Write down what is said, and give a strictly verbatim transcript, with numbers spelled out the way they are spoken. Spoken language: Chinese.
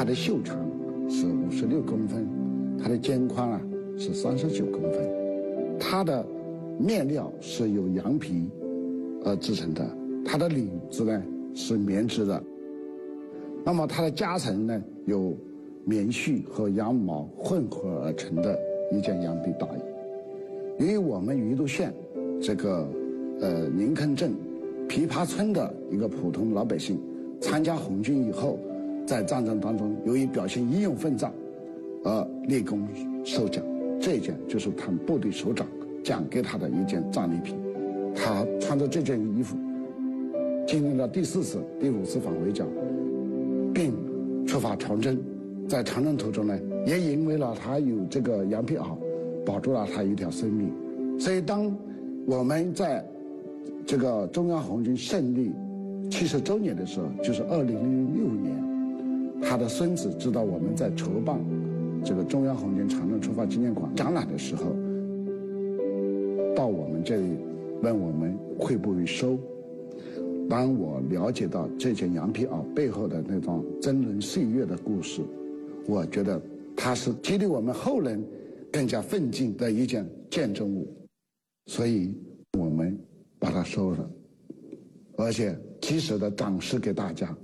它的袖长是五十六公分，它的肩宽啊是三十九公分，它的面料是由羊皮呃制成的，它的领子呢是棉织的，那么它的夹层呢有棉絮和羊毛混合而成的一件羊皮大衣。由于我们余都县这个呃宁坑镇琵琶村的一个普通老百姓参加红军以后，在战争当中由于表现英勇奋战而立功受奖，这一件就是他们部队首长奖给他的一件战利品。他穿着这件衣服经历了第四次、第五次返回剿，并出发长征。在长征途中呢，也因为了他有这个羊皮袄，保住了他一条生命。所以当我们在这个中央红军胜利七十周年的时候，就是二零零六年，他的孙子知道我们在筹办这个中央红军长征出发纪念馆展览的时候，到我们这里问我们会不会收。当我了解到这件羊皮袄背后的那段峥嵘岁月的故事，我觉得它是激励我们后人更加奋进的一件见证物，所以我们把它收了，而且及时的展示给大家。